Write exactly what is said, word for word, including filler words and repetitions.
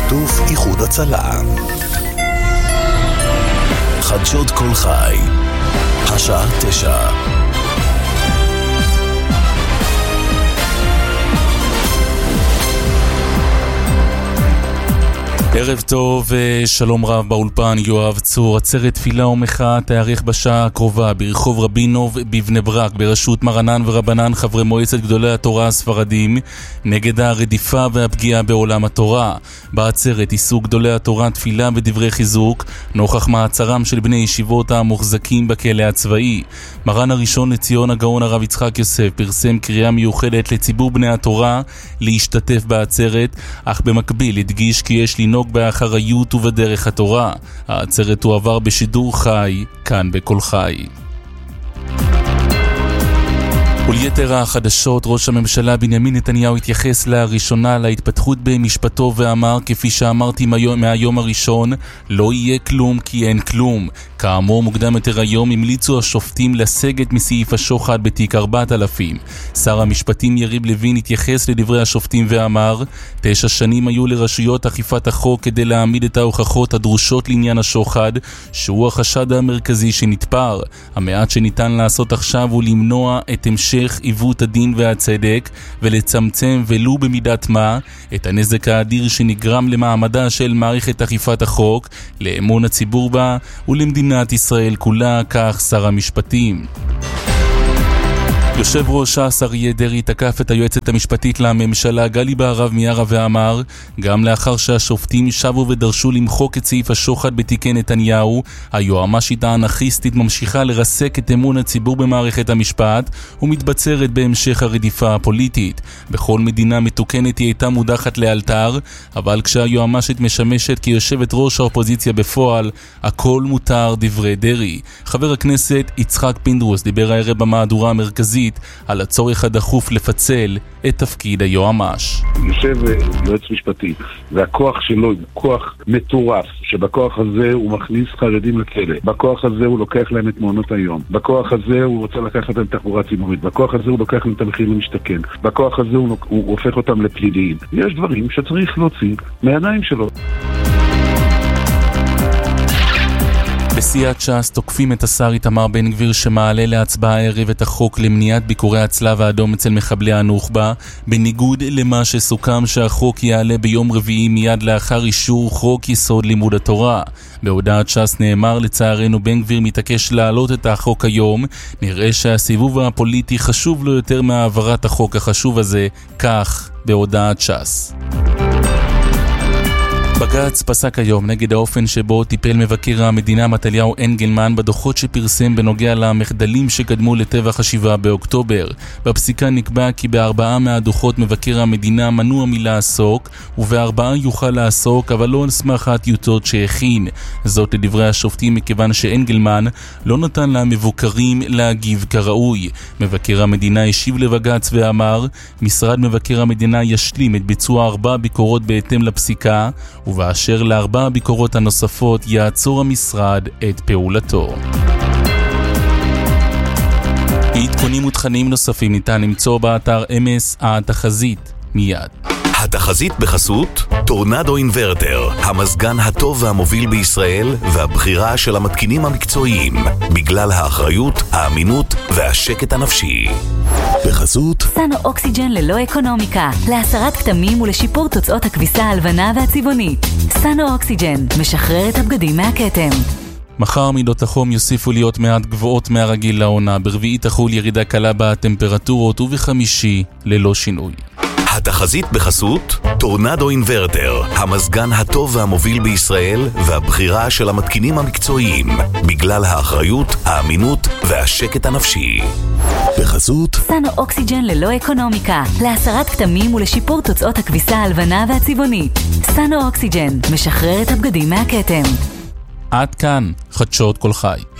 בשיתוף איחוד הצלה. חדשות כל חי, השעה תשע. ערב טוב ושלום רב באולפן, יואב צור. עצרת תפילה ומחאה תארך בשעה הקרובה ברחוב רבינוב בבני ברק בראשות מרנן ורבנן חברי מועצת גדולי התורה הספרדים נגד הרדיפה והפגיעה בעולם התורה. בעצרת יישאו גדולי התורה תפילה ודברי חיזוק נוכח מעצרם של בני ישיבות המוחזקים בכלא הצבאי. מרן הראשון לציון הגאון הרב יצחק יוסף פרסם קריאה מיוחדת לציבור בני התורה להשתתף בעצרת, אך במקביל הדגיש כי יש לנהוג באחריות ובדרך התורה. העצרת תועבר בשידור חי כאן בכל חי. וליתר החדשות, ראש הממשלה בנימין נתניהו התייחס לראשונה להתפתחות במשפטו ואמר, כפי שאמרתי מהיום הראשון, לא יהיה כלום כי אין כלום. כאמור, מוקדם יותר היום המליצו השופטים לסגת מסעיף השוחד בתיק ארבעת אלפים. שר המשפטים יריב לוין התייחס לדברי השופטים ואמר, תשע שנים היו לרשויות אכיפת החוק כדי להעמיד את ההוכחות הדרושות לעניין השוחד, שהוא החשד המרכזי שנתפר. המעט שניתן לעשות עכשיו הוא למנוע את המשך עיוות הדין והצדק ולצמצם ולו במידת מה את הנזק האדיר שנגרם למעמדה של מערכת אכיפת החוק, לאמון הציבור בה ולמדינת ישראל כולה, כך שר המשפטים. יושב ראש ש"ס אריה דרעי תקף את היועצת המשפטית לממשלה גלי בהרב מיארה ואמר, גם לאחר שהשופטים שבו ודרשו למחוק את סעיף השוחד בתיקי נתניהו, היועמ"שית האנרכיסטית ממשיכה לרסק את אמון הציבור במערכת המשפט ומתבצרת בהמשך הרדיפה הפוליטית. בכל מדינה מתוקנת היא הייתה מודחת לאלתר, אבל כשהיועמ"שית משמשת כיושבת ראש האופוזיציה בפועל, הכל מותר, דברי דרעי. חבר הכנסת יצחק פינדרוס דיבר הערב במהדורה המרכזית על הצורך הדחוף לפצל את תפקיד היועמ"ש. יושב יועץ משפטי, והכוח שלו הוא כוח מטורף, שבכוח הזה הוא מכניס חרדים לכלא, בכוח הזה הוא לוקח להם את מעונות היום, בכוח הזה הוא רוצה לקחת להם תחבורה ציבורית, בכוח הזה הוא לוקח להם את המחיר למשתכן, בכוח הזה הוא, הוא הופך אותם לפליליים. יש דברים שצריך להוציא מהעיניים שלו. בסיעת ש"ס תוקפים את השר איתמר בן גביר שמעלה להצבעה הערב את החוק למניעת ביקורי הצלב האדום אצל מחבלי הנוח'בה, בניגוד למה שסוכם שהחוק יעלה ביום רביעי מיד לאחר אישור חוק יסוד לימוד התורה. בהודעת ש"ס נאמר, לצערנו בן גביר מתעקש להעלות את החוק היום, נראה שהסיבוב הפוליטי חשוב לו יותר מהעברת החוק החשוב הזה, כך בהודעת ש"ס. בג"ץ פסק היום נגד האופן שבו טיפל מבקר המדינה מתניהו אנגלמן בדוחות שפרסם בנוגע למחדלים שקדמו לטבח השבעה באוקטובר. בפסיקה נקבע כי בארבעה מהדוחות מבקר המדינה מנוע מלעסוק, ובארבעה יוכל לעסוק, אבל לא על סמך הטיוטות שהכין. זאת לדברי השופטים מכיוון שאנגלמן לא נתן למבוקרים להגיב כראוי. מבקר המדינה השיב לבג"ץ ואמר, משרד מבקר המדינה ישלים את ביצוע ארבע ביקורות בהתאם לפסיקה, ובאשר לארבע הביקורות הנוספות יעצור המשרד את פעולתו. עדכונים ותכנים נוספים ניתן למצוא באתר אמס התחזית מיד. התחזית בחסות טורנדו אינברטר, המזגן הטוב והמוביל בישראל והבחירה של המתקינים המקצועיים, בגלל האחריות, האמינות והשקט הנפשי. בחסות סנו אוקסיג'ן ללא אקונומיקה, להסרת כתמים ולשיפור תוצאות הכביסה הלבנה והצבעונית. סנו אוקסיג'ן משחרר את הבגדים מהכתם. מחר מידות החום יוסיפו להיות מעט גבוהות מהרגיל לעונה, ברביעי תחול ירידה קלה בטמפרטורות ובחמישי ללא שינוי. התחזית בחסות טורנדו אינברטר, המזגן הטוב והמוביל בישראל והבחירה של המתקינים המקצועיים, בגלל האחריות, האמינות והשקט הנפשי. בחסות סנו אוקסיג'ן ללא אקונומיקה, להסרת כתמים ולשיפור תוצאות הכביסה הלבנה והצבעונית. סנו אוקסיג'ן משחרר את הבגדים מהכתם. עד כאן חדשות כל חי.